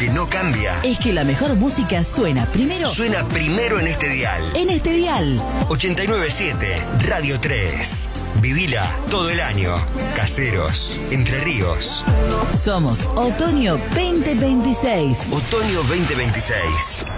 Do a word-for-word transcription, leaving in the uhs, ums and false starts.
que no cambia es que la mejor música suena primero. Suena primero en este dial. En este dial. ochenta y nueve punto siete, Radio tres. Vivila todo el año. Caseros, Entre Ríos. Somos Otoño veinte veintiséis. Otoño veinte veintiséis.